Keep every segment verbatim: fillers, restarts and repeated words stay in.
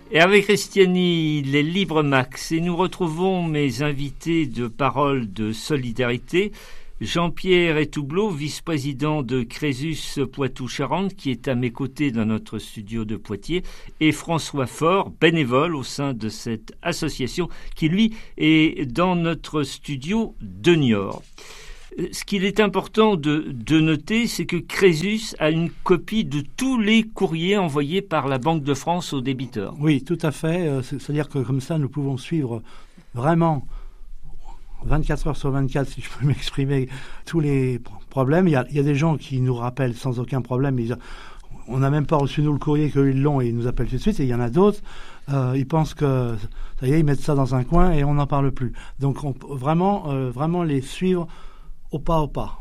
Et avec Christiani, les Libres Max, et nous retrouvons mes invités de Parole de Solidarité, Jean-Pierre Etoubleau, vice-président de Crésus Poitou-Charentes, qui est à mes côtés dans notre studio de Poitiers, et François Faure, bénévole au sein de cette association, qui lui est dans notre studio de Niort. Ce qu'il est important de, de noter, c'est que Crésus a une copie de tous les courriers envoyés par la Banque de France aux débiteurs. Oui, tout à fait. C'est-à-dire que comme ça, nous pouvons suivre vraiment vingt-quatre heures sur vingt-quatre, si je peux m'exprimer, tous les problèmes. Il y a, il y a des gens qui nous rappellent sans aucun problème. Ils, on n'a même pas reçu nous le courrier qu'ils l'ont et ils nous appellent tout de suite. Et il y en a d'autres, euh, ils pensent que ça y est, ils mettent ça dans un coin et on n'en parle plus. Donc on, vraiment, euh, vraiment les suivre au pas au pas.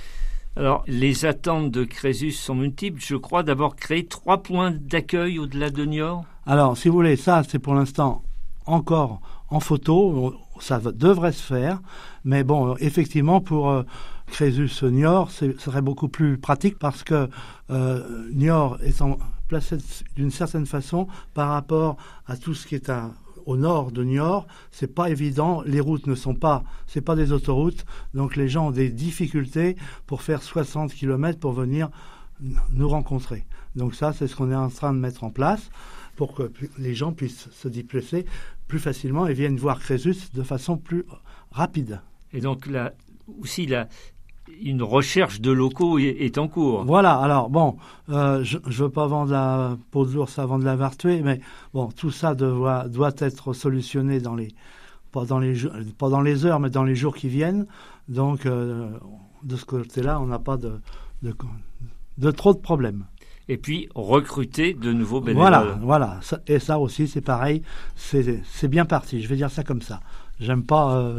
Alors, les attentes de Crésus sont multiples. Je crois d'abord créer trois points d'accueil au-delà de Niort. Alors, si vous voulez, ça, c'est pour l'instant encore en photo. Ça devrait se faire. Mais bon, effectivement, pour euh, Crésus Niort, ce serait beaucoup plus pratique parce que euh, Niort est en, placé d'une certaine façon par rapport à tout ce qui est à au nord de Niort, c'est pas évident, les routes ne sont pas, c'est pas des autoroutes, donc les gens ont des difficultés pour faire soixante kilomètres pour venir nous rencontrer. Donc ça, c'est ce qu'on est en train de mettre en place pour que les gens puissent se déplacer plus facilement et viennent voir Crésus de façon plus rapide. Et donc là aussi, la une recherche de locaux est, est en cours. Voilà, alors bon, euh, je ne veux pas vendre la peau de l'ours avant de l'avoir tué, mais bon, tout ça doit, doit être solutionné dans les, pas, dans les, pas dans les heures, mais dans les jours qui viennent. Donc, euh, de ce côté-là, on n'a pas de, de, de trop de problèmes. Et puis, recruter de nouveaux bénévoles. Voilà, voilà. Et ça aussi, c'est pareil, c'est, c'est bien parti. Je vais dire ça comme ça. J'aime pas, euh...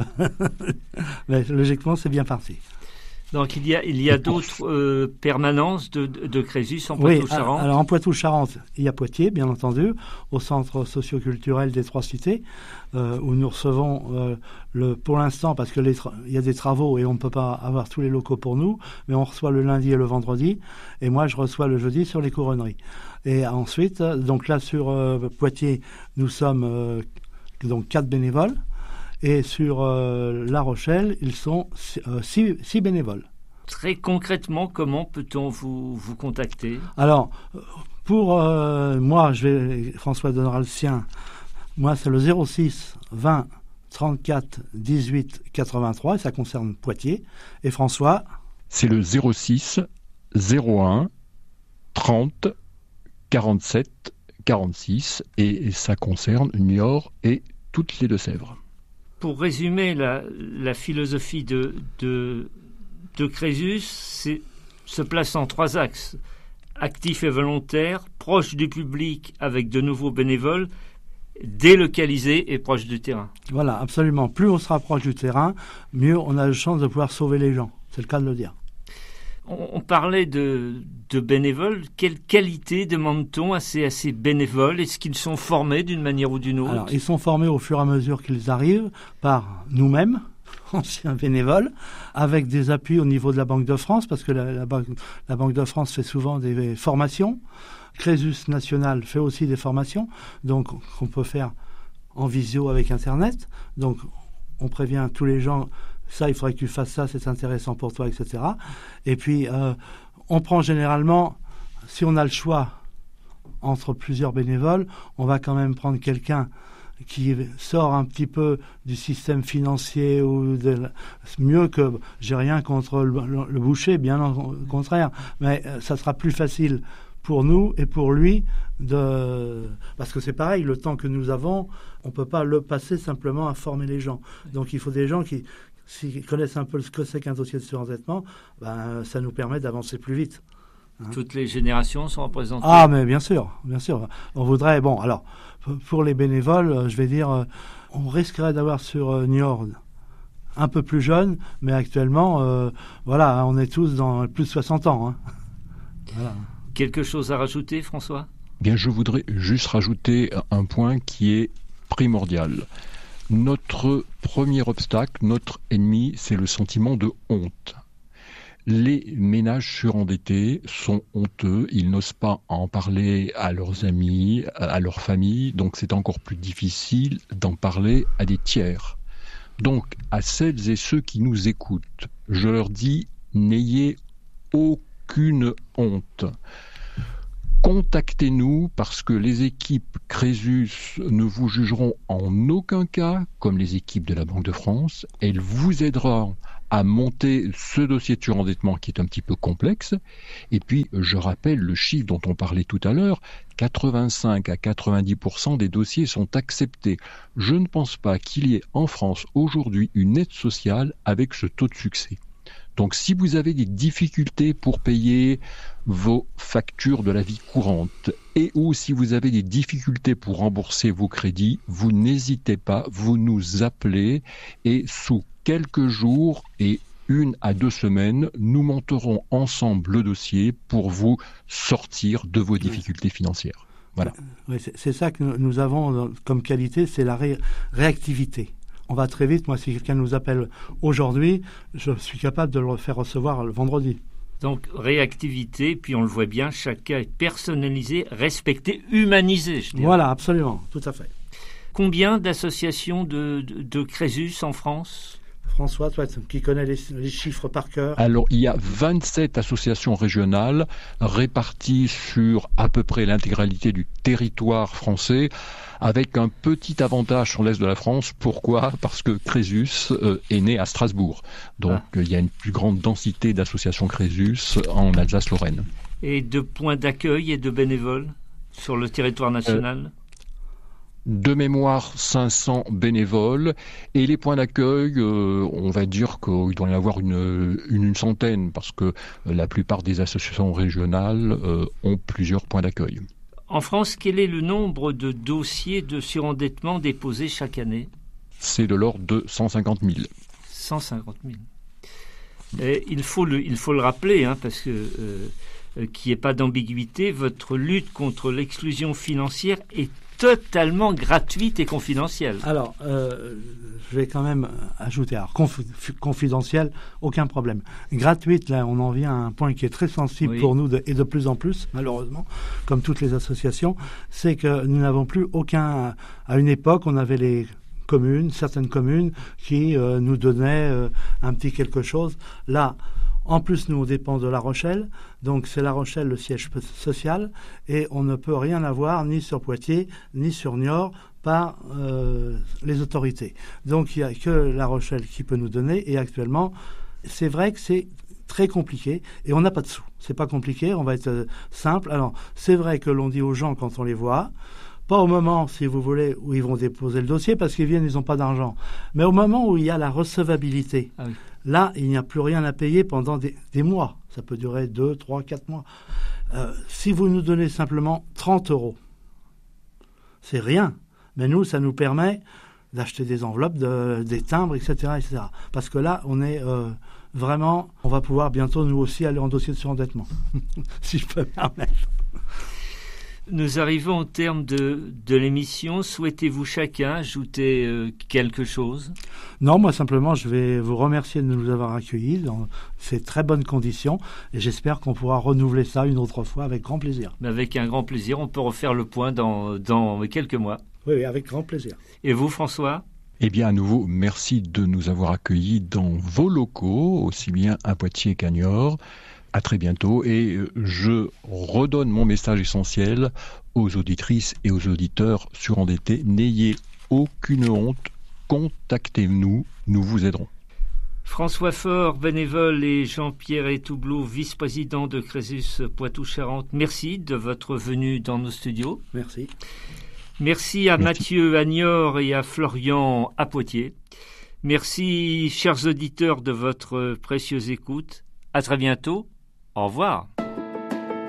mais logiquement, c'est bien parti. Donc il y a, il y a d'autres euh, permanences de, de, de Crésus en Poitou-Charentes. Oui, alors en Poitou-Charentes, il y a Poitiers, bien entendu, au centre socio-culturel des Trois Cités, euh, où nous recevons, euh, le, pour l'instant, parce qu'il y a des travaux et on ne peut pas avoir tous les locaux pour nous, mais on reçoit le lundi et le vendredi, et moi je reçois le jeudi sur les couronneries. Et ensuite, donc là sur euh, Poitiers, nous sommes euh, donc quatre bénévoles. Et sur euh, La Rochelle, ils sont euh, six, six bénévoles. Très concrètement, comment peut-on vous, vous contacter ? Alors, pour euh, moi, je vais, François donnera le sien. Moi, c'est le zéro six vingt trente-quatre dix-huit quatre-vingt-trois, et ça concerne Poitiers. Et François ? C'est le zéro six zéro un trente quarante-sept quarante-six, et ça concerne Niort et toutes les Deux-Sèvres. Pour résumer la, la philosophie de, de, de Crésus, c'est se place en trois axes. Actif et volontaire, proche du public avec de nouveaux bénévoles, délocalisé et proche du terrain. Voilà, absolument. Plus on se rapproche du terrain, mieux on a de chance de pouvoir sauver les gens. C'est le cas de le dire. On parlait de, de bénévoles. Quelle qualité demande-t-on à ces, à ces bénévoles ? Est-ce qu'ils sont formés d'une manière ou d'une autre ? Alors, ils sont formés au fur et à mesure qu'ils arrivent par nous-mêmes, anciens bénévoles, avec des appuis au niveau de la Banque de France, parce que la, la, Banque, la Banque de France fait souvent des formations. Crésus National fait aussi des formations, donc qu'on peut faire en visio avec Internet. Donc, on prévient tous les gens... Ça, il faudrait que tu fasses ça, c'est intéressant pour toi, et cetera. Et puis, euh, on prend généralement, si on a le choix entre plusieurs bénévoles, on va quand même prendre quelqu'un qui sort un petit peu du système financier ou de, mieux que, j'ai rien contre le, le, le boucher, bien au contraire, mais euh, ça sera plus facile pour nous et pour lui, de... parce que c'est pareil, le temps que nous avons, on ne peut pas le passer simplement à former les gens. Donc, il faut des gens qui... S'ils connaissent un peu ce que c'est qu'un dossier de surendettement, ben, ça nous permet d'avancer plus vite. Hein. Toutes les générations sont représentées. Ah, mais bien sûr, bien sûr. On voudrait, bon, alors, pour les bénévoles, je vais dire, on risquerait d'avoir sur Niort un peu plus jeunes, mais actuellement, euh, voilà, on est tous dans plus de soixante ans. Hein. Voilà. Quelque chose à rajouter, François ? Bien, je voudrais juste rajouter un point qui est primordial. Notre premier obstacle, notre ennemi, c'est le sentiment de honte. Les ménages surendettés sont honteux, ils n'osent pas en parler à leurs amis, à leur famille, donc c'est encore plus difficile d'en parler à des tiers. Donc, à celles et ceux qui nous écoutent, je leur dis, n'ayez aucune honte. Contactez-nous parce que les équipes Crésus ne vous jugeront en aucun cas comme les équipes de la Banque de France. Elles vous aideront à monter ce dossier de surendettement qui est un petit peu complexe. Et puis, je rappelle le chiffre dont on parlait tout à l'heure, quatre-vingt-cinq à quatre-vingt-dix pour cent des dossiers sont acceptés. Je ne pense pas qu'il y ait en France aujourd'hui une aide sociale avec ce taux de succès. Donc si vous avez des difficultés pour payer vos factures de la vie courante et ou si vous avez des difficultés pour rembourser vos crédits, vous n'hésitez pas, vous nous appelez et sous quelques jours et une à deux semaines, nous monterons ensemble le dossier pour vous sortir de vos difficultés financières. Voilà. Oui, c'est, c'est ça que nous avons comme qualité, c'est la ré- réactivité. On va très vite. Moi, si quelqu'un nous appelle aujourd'hui, je suis capable de le faire recevoir le vendredi. Donc, réactivité, puis on le voit bien, chaque cas est personnalisé, respecté, humanisé, je dirais. Voilà, absolument, tout à fait. Combien d'associations de, de, de Crésus en France ? François, toi qui connais les, les chiffres par cœur. Alors, il y a vingt-sept associations régionales réparties sur à peu près l'intégralité du territoire français, avec un petit avantage sur l'Est de la France. Pourquoi ? Parce que Crésus euh, est né à Strasbourg. Donc, ah. euh, il y a une plus grande densité d'associations Crésus en Alsace-Lorraine. Et de points d'accueil et de bénévoles sur le territoire national euh... De mémoire, cinq cents bénévoles. Et les points d'accueil, euh, on va dire qu'il doit y en avoir une, une, une centaine, parce que la plupart des associations régionales euh, ont plusieurs points d'accueil. En France, quel est le nombre de dossiers de surendettement déposés chaque année ? C'est de l'ordre de cent cinquante mille. cent cinquante mille. Et il faut le, il faut le rappeler, hein, parce que euh, qu'il n'y ait pas d'ambiguïté, votre lutte contre l'exclusion financière est totalement gratuite et confidentielle. Alors, euh, je vais quand même ajouter, alors conf- confidentielle, aucun problème. Gratuite, là, on en vient à un point qui est très sensible oui. pour nous de, et de plus en plus, malheureusement, comme toutes les associations, c'est que nous n'avons plus aucun... À une époque, on avait les communes, certaines communes, qui euh, nous donnaient euh, un petit quelque chose. Là, en plus, nous, on dépend de La Rochelle, donc c'est La Rochelle le siège social, et on ne peut rien avoir ni sur Poitiers, ni sur Niort, par euh, les autorités. Donc il n'y a que La Rochelle qui peut nous donner, et actuellement, c'est vrai que c'est très compliqué, et on n'a pas de sous. C'est pas compliqué, on va être euh, simple. Alors, c'est vrai que l'on dit aux gens quand on les voit, pas au moment, si vous voulez, où ils vont déposer le dossier, parce qu'ils viennent, ils n'ont pas d'argent, mais au moment où il y a la recevabilité. Ah oui. Là, il n'y a plus rien à payer pendant des, des mois. Ça peut durer deux, trois, quatre mois. Euh, si vous nous donnez simplement trente euros, c'est rien. Mais nous, ça nous permet d'acheter des enveloppes, de, des timbres, et cetera, et cetera. Parce que là, on est euh, vraiment... On va pouvoir bientôt, nous aussi, aller en dossier de surendettement, si je peux me permettre. Nous arrivons au terme de, de l'émission. Souhaitez-vous chacun ajouter euh, quelque chose ? Non, moi simplement, je vais vous remercier de nous avoir accueillis dans ces très bonnes conditions et j'espère qu'on pourra renouveler ça une autre fois avec grand plaisir. Avec un grand plaisir. On peut refaire le point dans, dans quelques mois. Oui, oui, avec grand plaisir. Et vous, François ? Eh bien, à nouveau, merci de nous avoir accueillis dans vos locaux, aussi bien à Poitiers qu'à Niort. À très bientôt et je redonne mon message essentiel aux auditrices et aux auditeurs surendettés. N'ayez aucune honte, contactez-nous, nous vous aiderons. François Faure, bénévole, et Jean-Pierre Etoublot, vice-président de Crésus Poitou-Charentes, merci de votre venue dans nos studios. Merci. Merci à merci. Mathieu à Niort et à Florian à Poitiers. Merci, chers auditeurs, de votre précieuse écoute. À très bientôt. Au revoir.